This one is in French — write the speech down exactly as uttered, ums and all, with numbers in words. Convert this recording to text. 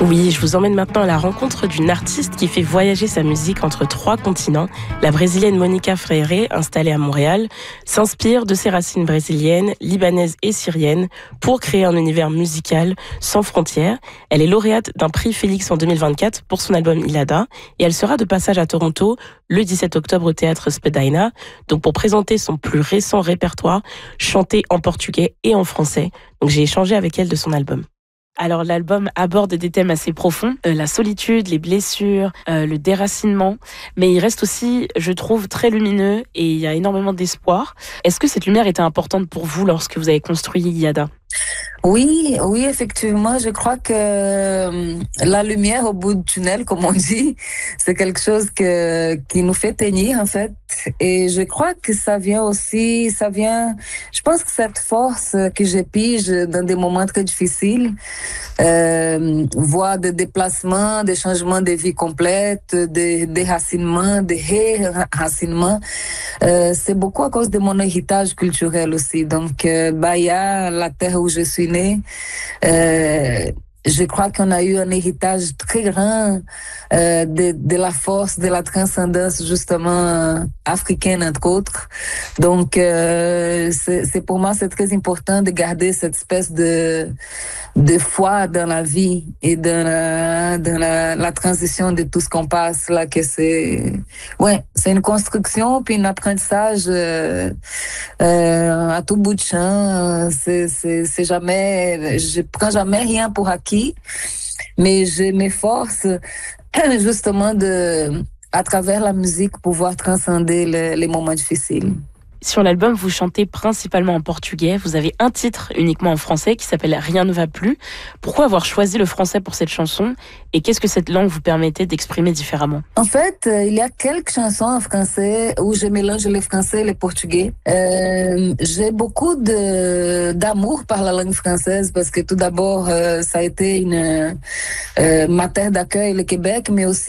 Oui, je vous emmène maintenant à la rencontre d'une artiste qui fait voyager sa musique entre trois continents. La brésilienne Monica Freire, installée à Montréal, s'inspire de ses racines brésiliennes, libanaises et syriennes pour créer un univers musical sans frontières. Elle est lauréate d'un prix Félix en deux mille vingt-quatre pour son album Ilada et elle sera de passage à Toronto le dix-sept octobre au théâtre Spadina, donc pour présenter son plus récent répertoire chanté en portugais et en français. Donc j'ai échangé avec elle de son album. Alors l'album aborde des thèmes assez profonds, euh, la solitude, les blessures, euh, le déracinement, mais il reste aussi, je trouve, très lumineux et il y a énormément d'espoir. Est-ce que cette lumière était importante pour vous lorsque vous avez construit Yada ? Oui, oui, effectivement, je crois que euh, la lumière au bout du tunnel, comme on dit, c'est quelque chose que qui nous fait tenir en fait. Et je crois que ça vient aussi, ça vient. Je pense que cette force que je pige dans des moments très difficiles, euh, voire de déplacements, des changements de vie complètes, des déracinements, des ré-racinements, euh, c'est beaucoup à cause de mon héritage culturel aussi. Donc, euh, Bahia, la terre où je suis née, euh, je crois qu'on a eu un héritage très grand euh, de, de la force, de la transcendance justement africaine entre autres. Donc, euh, c'est, c'est pour moi c'est très important de garder cette espèce de de foi dans la vie et dans la, dans la, la transition de tout ce qu'on passe là, que c'est, ouais, c'est une construction puis un apprentissage euh, euh, à tout bout de champ. C'est, c'est, c'est jamais, je prends jamais rien pour acquis, mais je m'efforce justement de, à travers la musique, pouvoir transcender le, les moments difficiles. Sur l'album, vous chantez principalement en portugais. Vous avez un titre uniquement en français qui s'appelle « Rien ne va plus ». Pourquoi avoir choisi le français pour cette chanson ? Et qu'est-ce que cette langue vous permettait d'exprimer différemment ? En fait, euh, il y a quelques chansons en français où je mélange le français et le portugais. Euh, j'ai beaucoup de, d'amour par la langue française parce que tout d'abord, euh, ça a été une, euh, ma terre d'accueil, le Québec, mais aussi